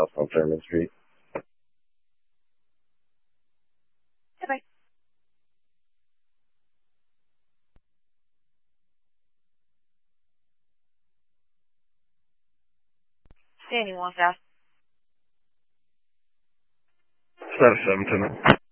house on Thurman Street. Bye-bye. Danny wants out. Set a 7 to me.